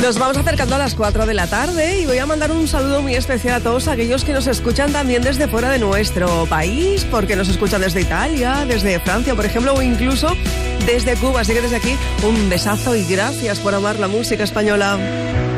Nos vamos acercando a las 4 de la tarde y voy a mandar un saludo muy especial a todos aquellos que nos escuchan también desde fuera de nuestro país, porque nos escuchan desde Italia, desde Francia, por ejemplo, o incluso desde Cuba. Así que desde aquí, un besazo y gracias por amar la música española.